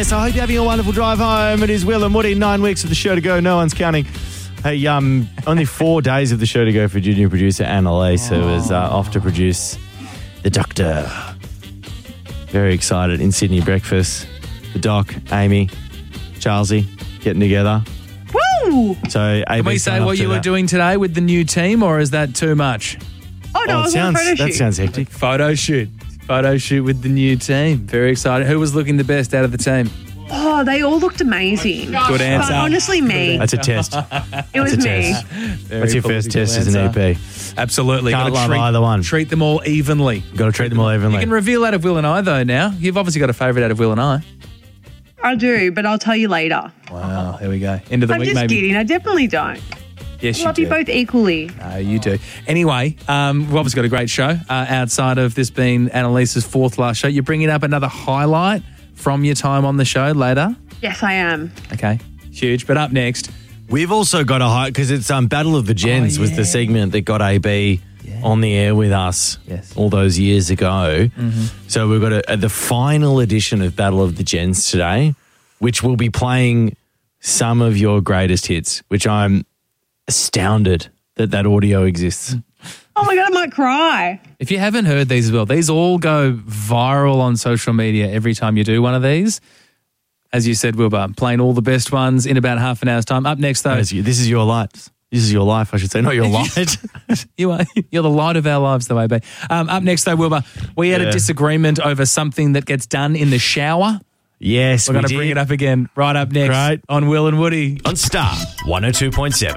Yes, I hope you're having a wonderful drive home. It is Will and Woody, 9 weeks of the show to go. No one's counting. Hey, only 4 days of the show to go for junior producer Annalise, who is off to produce The Doctor. Very excited. In Sydney breakfast. The Doc, Amy, Charlesy getting together. Woo! So, Can we say what you were doing today with the new team, or is that too much? Oh, no, I was on a photo shoot. That sounds hectic. Photo shoot with the new team. Very excited. Who was looking the best out of the team? Oh, they all looked amazing. Good answer. But honestly, me. That's a test. It was me. That's your first test as an EP. Absolutely. Can't Gotta love either one. Treat them all evenly. Got to treat them all evenly. You can reveal out of Will and I, though, now. You've obviously got a favourite out of Will and I. I do, but I'll tell you later. Wow, there we go. End of the I'm week, just maybe. kidding. I definitely don't. Yes, I love you both equally. You do. Anyway, we've obviously got a great show outside of this being Annalise's fourth last show. You're bringing up another highlight from your time on the show later. Yes, I am. Okay, huge. But up next, we've also got a high, because it's Battle of the Gens was the segment that got AB on the air with us all those years ago. Mm-hmm. So we've got the final edition of Battle of the Gens today, which will be playing some of your greatest hits, which I'm astounded that audio exists. Oh my God, I might cry. If you haven't heard these as well, these all go viral on social media every time you do one of these. As you said, Wilbur, playing all the best ones in about half an hour's time. Up next, though. This is your light. This is your life, I should say, not your light. You're the light of our lives, though, AB. Up next, though, Wilbur, we had a disagreement over something that gets done in the shower. Yes, We're going to bring it up again right up next on Will and Woody. On Star 102.7.